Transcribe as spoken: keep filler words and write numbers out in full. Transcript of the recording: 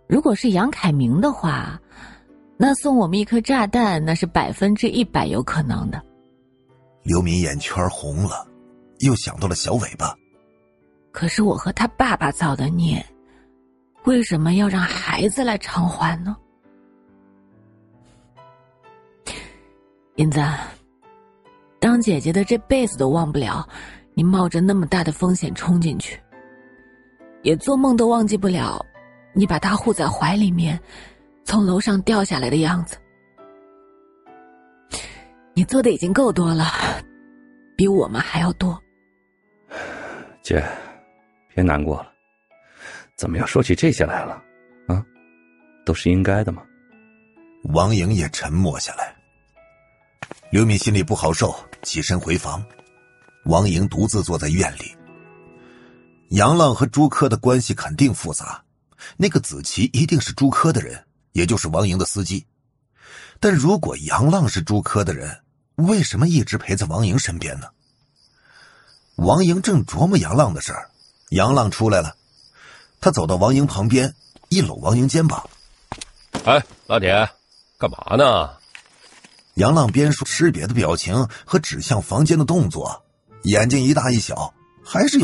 如果是杨凯明的话，那送我们一颗炸弹，那是百分之一百有可能的。 刘敏眼圈红了，又想到了小尾巴。 可是我和他爸爸造的孽，为什么要让孩子来偿还呢？银子，当姐姐的这辈子都忘不了你冒着那么大的风险冲进去，也做梦都忘记不了你把他护在怀里面从楼上掉下来的样子。你做的已经够多了，比我们还要多。 姐，别难过了，怎么又说起这些来了？啊，都是应该的嘛。 王莹也沉默下来。刘敏心里不好受，起身回房。王莹独自坐在院里。杨浪和朱科的关系肯定复杂，那个子琪一定是朱科的人，也就是王莹的司机。但如果杨浪是朱科的人，为什么一直陪在王莹身边呢？王莹正琢磨杨浪的事儿，杨浪出来了。他走到王莹旁边，一搂王莹肩膀。 哎，老铁，干嘛呢？ 杨浪边说识别的表情和指向房间的动作，眼睛一大一小，还是有